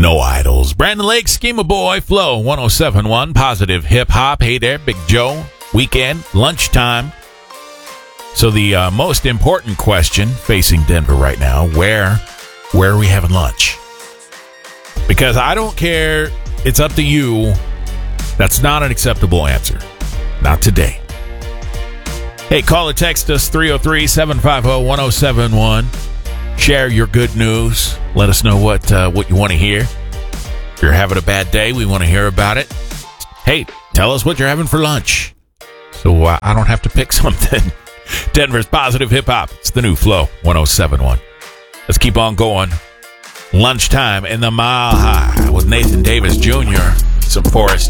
No Idols. Brandon Lake, Schema Boy, Flow 107.1, Positive Hip Hop. Hey there, Big Joe. Weekend, lunchtime. So the most important question facing Denver right now, where are we having lunch? Because I don't care. It's up to you. That's not an acceptable answer. Not today. Hey, call or text us 303-750-1071. Share your good news. Let us know what you want to hear. If you're having a bad day, we want to hear about it. Hey, tell us what you're having for lunch, so I don't have to pick something. Denver's Positive Hip Hop. It's the new Flow 107.1. Let's keep on going. Lunchtime in the Mile High with Nathan Davis Jr. Some Forest